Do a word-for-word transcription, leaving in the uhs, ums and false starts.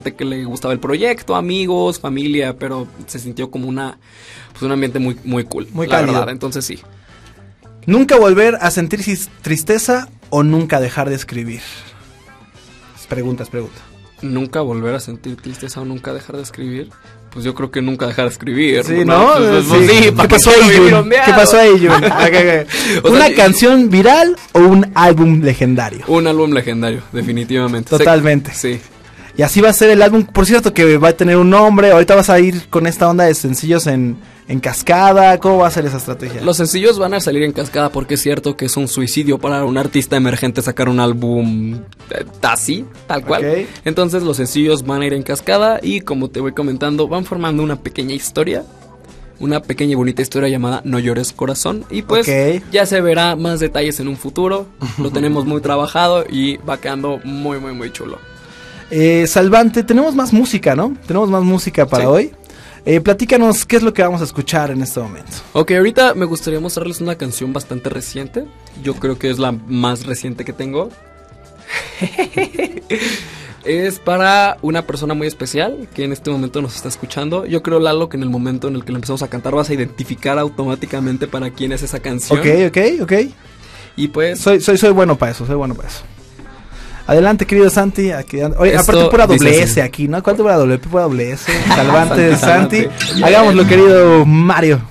que le gustaba el proyecto, amigos, familia, pero se sintió como una pues un ambiente muy muy cool, muy la cálido. verdad, entonces sí. ¿Nunca volver a sentir tristeza o nunca dejar de escribir? Preguntas, preguntas. Nunca volver a sentir tristeza o nunca dejar de escribir. Pues yo creo que nunca dejar de escribir. Sí, ¿no? ¿no? Pues, pues, sí. sí, ¿Qué pasó ahí, Jun? ¿Qué pasó ahí, Jun? ¿Una sea, canción viral o un álbum legendario? Un álbum legendario, definitivamente. Totalmente. Sí. Y así va a ser el álbum, por cierto, que va a tener un nombre. Ahorita vas a ir con esta onda de sencillos en, en cascada. ¿Cómo va a ser esa estrategia? Los sencillos van a salir en cascada porque es cierto que es un suicidio para un artista emergente sacar un álbum eh, así, tal cual. Okay. Entonces los sencillos van a ir en cascada y como te voy comentando, van formando una pequeña historia. Una pequeña y bonita historia llamada No Llores Corazón. Y pues okay. ya se verá más detalles en un futuro. Lo tenemos muy trabajado y va quedando muy, muy, muy chulo. Eh, Salvante, tenemos más música, ¿no? Tenemos más música para sí. hoy. Eh, platícanos qué es lo que vamos a escuchar en este momento. Ok, ahorita me gustaría mostrarles una canción bastante reciente. Yo creo que es la más reciente que tengo. Es para una persona muy especial que en este momento nos está escuchando. Yo creo, Lalo, que en el momento en el que la empezamos a cantar vas a identificar automáticamente para quién es esa canción. Ok, ok, ok. Y pues... Soy, soy, soy bueno para eso, soy bueno para eso. Adelante, querido Santi. Aquí, oye, aparte pura doble S aquí, ¿no? ¿Cuánto pura doble P, pura doble S? Salvante de Santi. Hagámoslo, querido Mario.